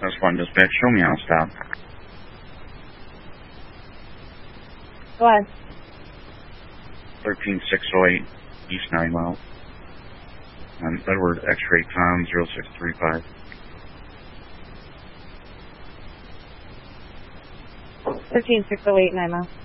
That's one dispatch. Show me how to stop. Go ahead. 13608 East 9 Mile. Edward X-Ray Tom 0635. 13608 9 Mile.